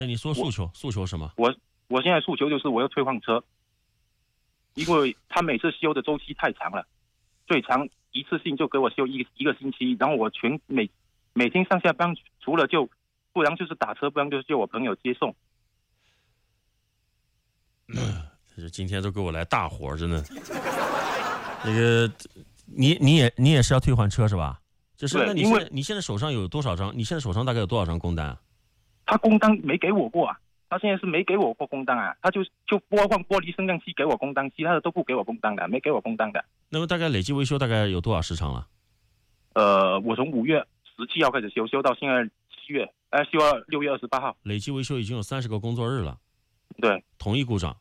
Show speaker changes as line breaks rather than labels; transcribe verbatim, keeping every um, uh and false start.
那你说诉求，诉求什么？
我我现在诉求就是我要退换车，因为他每次修的周期太长了，最长一次性就给我修一个一个星期，然后我全每每天上下班除了就不然就是打车，不然就是叫我朋友接送。
这今天都给我来大活，真的。那个，你你也你也是要退换车是吧？就是那你现在你现在手上有多少张？你现在手上大概有多少张工单啊？
他工单没给我过啊，他现在是没给我过工单啊，他就就播放玻璃升降器给我工单，其他的都不给我工单的，没给我工单的。
那么大概累计维修大概有多少时长了？
呃，我从五月十七号开始修，修到现在七月，呃，修到六月二十八号。
累计维修已经有三十个工作日了。
对，
同一故障。